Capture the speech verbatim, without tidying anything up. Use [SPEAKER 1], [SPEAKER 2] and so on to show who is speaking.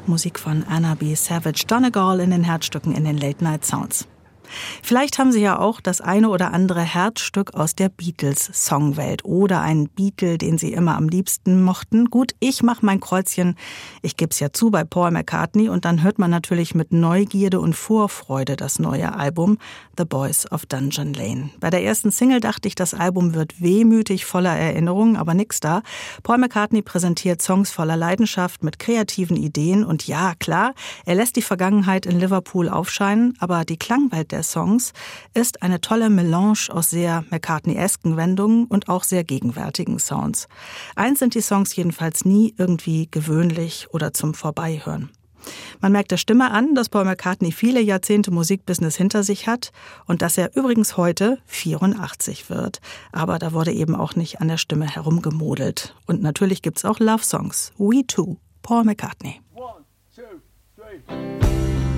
[SPEAKER 1] Musik von Anna B. Savage Donegal in den Herzstücken in den Late Night Sounds. Vielleicht haben Sie ja auch das eine oder andere Herzstück aus der Beatles-Songwelt oder einen Beatle, den Sie immer am liebsten mochten. Gut, ich mache mein Kreuzchen, ich gebe es ja zu, bei Paul McCartney und dann hört man natürlich mit Neugierde und Vorfreude das neue Album The Boys of Dungeon Lane. Bei der ersten Single dachte ich, das Album wird wehmütig voller Erinnerungen, aber nix da. Paul McCartney präsentiert Songs voller Leidenschaft mit kreativen Ideen und ja, klar, er lässt die Vergangenheit in Liverpool aufscheinen, aber die Klangwelt der Songs ist eine tolle Melange aus sehr McCartney-esken Wendungen und auch sehr gegenwärtigen Sounds. Eins sind die Songs jedenfalls nie irgendwie gewöhnlich oder zum Vorbeihören. Man merkt der Stimme an, dass Paul McCartney viele Jahrzehnte Musikbusiness hinter sich hat und dass er übrigens heute vierundachtzig wird. Aber da wurde eben auch nicht an der Stimme herumgemodelt. Und natürlich gibt's auch Love-Songs. We Too, Paul McCartney.
[SPEAKER 2] One, two, three.